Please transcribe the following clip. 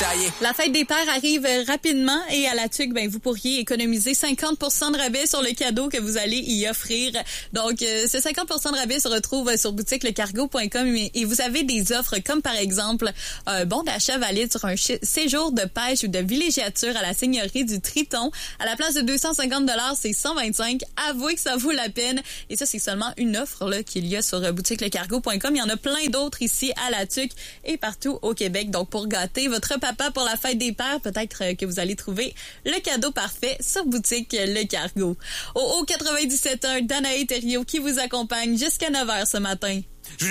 taillé. La fête des pères arrive rapidement et à la TUC, vous pourriez économiser 50% de rabais sur le cadeau que vous allez y offrir. Donc, ce 50% de rabais se retrouve sur boutiquelecargo.com et vous avez des offres comme par exemple un bon d'achat valide sur un séjour de pêche ou de villégiature à la seigneurie du Triton. À la place de 250 $, c'est 125. Avouez que ça vaut la peine. Et ça, c'est seulement une offre là qu'il y a sur boutiquelecargo.com. Il y en a plein d'autres ici à la TUC et partout au Québec. Donc, pour gâter votre papa pour la fête des pères, peut-être que vous allez trouver le cadeau parfait sur Boutique Le Cargo. Au 97.1, Danae Thériault qui vous accompagne jusqu'à 9h ce matin.